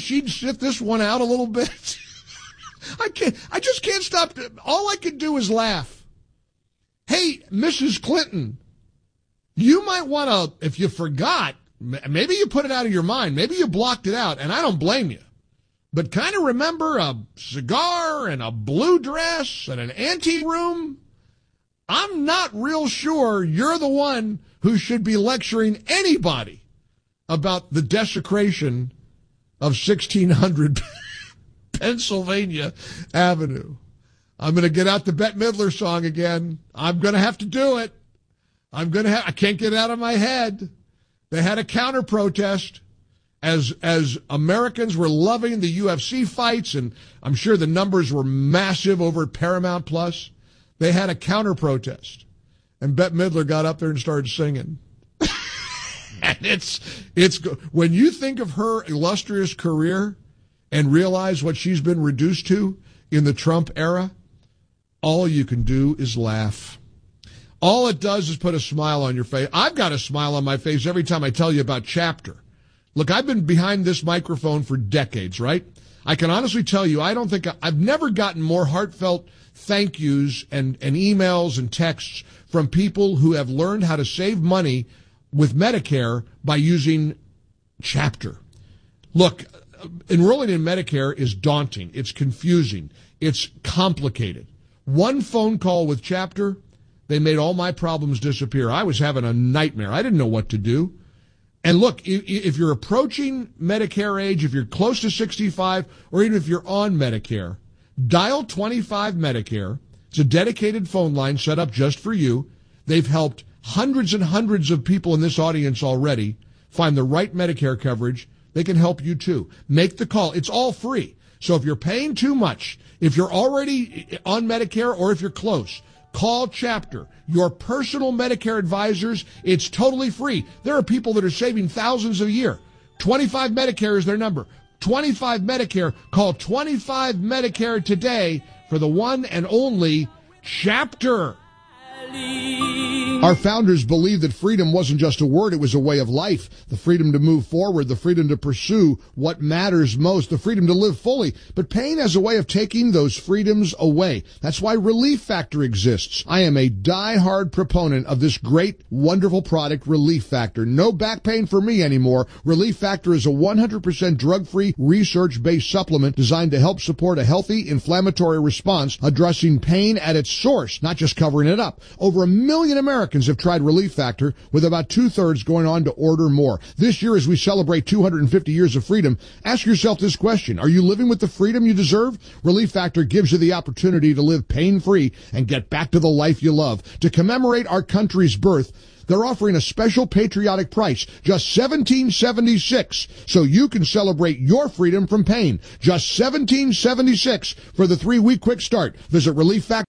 she'd sit this one out a little bit? I just can't stop. All I could do is laugh. Hey, Mrs. Clinton, you might want to, if you forgot, maybe you put it out of your mind. Maybe you blocked it out, and I don't blame you. But kind of remember a cigar and a blue dress and an ante room? I'm not real sure you're the one who should be lecturing anybody about the desecration of 1600 Pennsylvania Avenue. I'm going to get out the Bette Midler song again. I'm going to have to do it. I can't get it out of my head. They had a counter protest as Americans were loving the UFC fights, and I'm sure the numbers were massive over at Paramount Plus. They had a counter protest, and Bette Midler got up there and started singing. And it's when you think of her illustrious career and realize what she's been reduced to in the Trump era, all you can do is laugh. All it does is put a smile on your face. I've got a smile on my face every time I tell you about Chapter. Look, I've been behind this microphone for decades, right? I can honestly tell you, I've never gotten more heartfelt thank yous and emails and texts from people who have learned how to save money with Medicare by using Chapter. Look, enrolling in Medicare is daunting. It's confusing. It's complicated. One phone call with Chapter, they made all my problems disappear. I was having a nightmare. I didn't know what to do. And look, if you're approaching Medicare age, if you're close to 65, or even if you're on Medicare, dial 25 Medicare. It's a dedicated phone line set up just for you. They've helped hundreds and hundreds of people in this audience already find the right Medicare coverage. They can help you too. Make the call. It's all free. So if you're paying too much, if you're already on Medicare, or if you're close, call Chapter, your personal Medicare advisors. It's totally free. There are people that are saving thousands a year. 25 Medicare is their number. 25 Medicare. Call 25 Medicare today for the one and only Chapter. Our founders believed that freedom wasn't just a word, it was a way of life. The freedom to move forward, the freedom to pursue what matters most, the freedom to live fully. But pain has a way of taking those freedoms away. That's why Relief Factor exists. I am a die-hard proponent of this great, wonderful product, Relief Factor. No back pain for me anymore. Relief Factor is a 100% drug-free, research-based supplement designed to help support a healthy inflammatory response, addressing pain at its source, not just covering it up. Over 1 million Americans have tried Relief Factor, with about 2/3 going on to order more. This year, as we celebrate 250 years of freedom, ask yourself this question. Are you living with the freedom you deserve? Relief Factor gives you the opportunity to live pain-free and get back to the life you love. To commemorate our country's birth, they're offering a special patriotic price, just $17.76, so you can celebrate your freedom from pain. Just $17.76 for the 3-week quick start. Visit Relief Factor.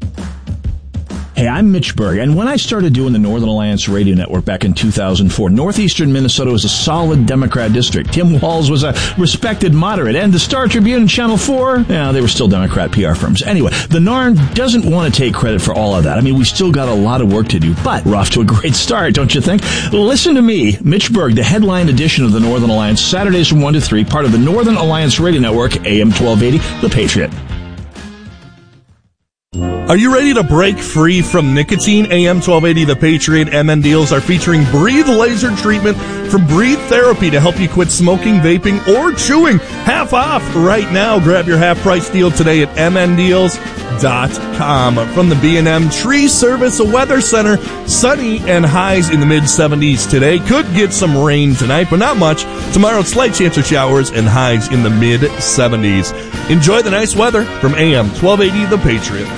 Hey, I'm Mitch Berg, and when I started doing the Northern Alliance Radio Network back in 2004, northeastern Minnesota was a solid Democrat district. Tim Walz was a respected moderate, and the Star Tribune and Channel 4, they were still Democrat PR firms. Anyway, the NARN doesn't want to take credit for all of that. I mean, we still got a lot of work to do, but we're off to a great start, don't you think? Listen to me, Mitch Berg, the headline edition of the Northern Alliance, Saturdays from 1 to 3, part of the Northern Alliance Radio Network, AM 1280, The Patriot. Are you ready to break free from nicotine? AM 1280 The Patriot MN Deals are featuring Breathe Laser Treatment from Breathe Therapy to help you quit smoking, vaping, or chewing. Half off right now. Grab your half-price deal today at mndeals.com. From the B&M Tree Service Weather Center, sunny and highs in the mid-70s today. Could get some rain tonight, but not much. Tomorrow, slight chance of showers and highs in the mid-70s. Enjoy the nice weather from AM 1280 The Patriot.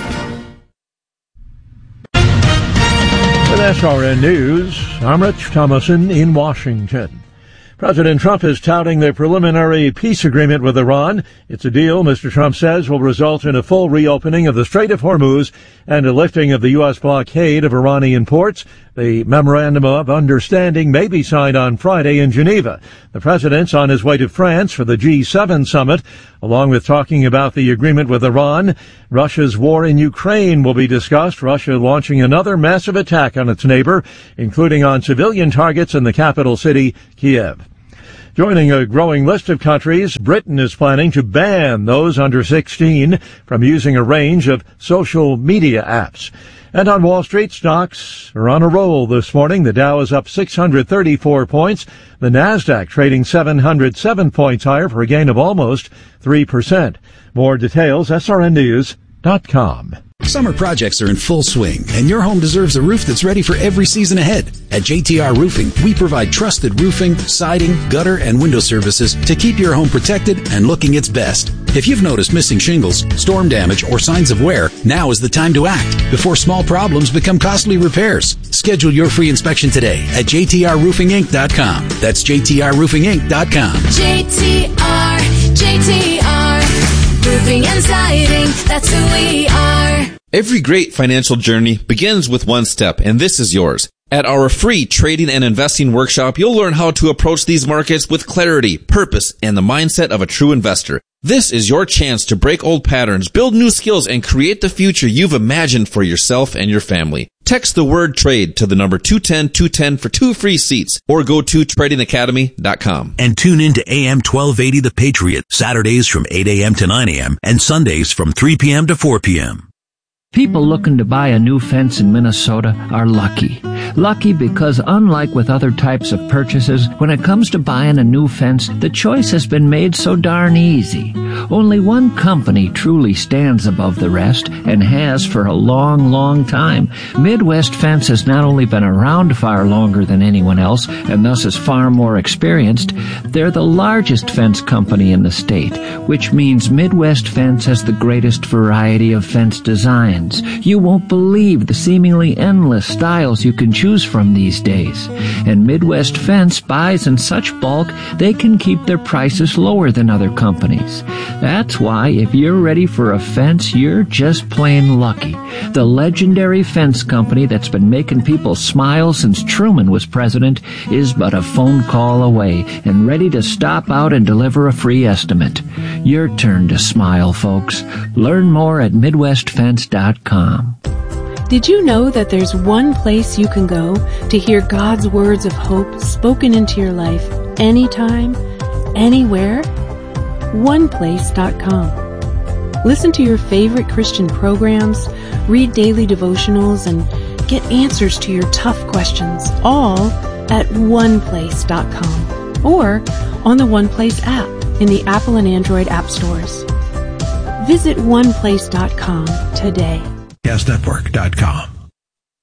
With SRN News, I'm Rich Thomason in Washington. President Trump is touting the preliminary peace agreement with Iran. It's a deal Mr. Trump says will result in a full reopening of the Strait of Hormuz and a lifting of the U.S. blockade of Iranian ports. The memorandum of understanding may be signed on Friday in Geneva. The president's on his way to France for the G7 summit, along with talking about the agreement with Iran. Russia's war in Ukraine will be discussed. Russia launching another massive attack on its neighbor, including on civilian targets in the capital city, Kiev. Joining a growing list of countries, Britain is planning to ban those under 16 from using a range of social media apps. And on Wall Street, stocks are on a roll this morning. The Dow is up 634 points. The Nasdaq trading 707 points higher for a gain of almost 3%. More details, srnnews.com. Summer projects are in full swing, and your home deserves a roof that's ready for every season ahead. At JTR Roofing, we provide trusted roofing, siding, gutter, and window services to keep your home protected and looking its best. If you've noticed missing shingles, storm damage, or signs of wear, now is the time to act before small problems become costly repairs. Schedule your free inspection today at jtrroofinginc.com. That's jtrroofinginc.com. JTR, roofing and siding, that's who we are. Every great financial journey begins with one step, and this is yours. At our free trading and investing workshop, you'll learn how to approach these markets with clarity, purpose, and the mindset of a true investor. This is your chance to break old patterns, build new skills, and create the future you've imagined for yourself and your family. Text the word TRADE to the number 210-210 for 2 free seats, or go to tradingacademy.com. And tune in to AM 1280 The Patriot, Saturdays from 8 a.m. to 9 a.m. and Sundays from 3 p.m. to 4 p.m. People looking to buy a new fence in Minnesota are lucky. Lucky because unlike with other types of purchases, when it comes to buying a new fence, the choice has been made so darn easy. Only one company truly stands above the rest and has for a long, long time. Midwest Fence has not only been around far longer than anyone else and thus is far more experienced, they're the largest fence company in the state, which means Midwest Fence has the greatest variety of fence designs. You won't believe the seemingly endless styles you can choose from these days. And Midwest Fence buys in such bulk, they can keep their prices lower than other companies. That's why if you're ready for a fence, you're just plain lucky. The legendary fence company that's been making people smile since Truman was president is but a phone call away and ready to stop out and deliver a free estimate. Your turn to smile, folks. Learn more at MidwestFence.com. Did you know that there's one place you can go to hear God's words of hope spoken into your life anytime, anywhere? OnePlace.com. Listen to your favorite Christian programs, read daily devotionals, and get answers to your tough questions, all at OnePlace.com or on the OnePlace app in the Apple and Android app stores. Visit OnePlace.com today. CastNetwork.com.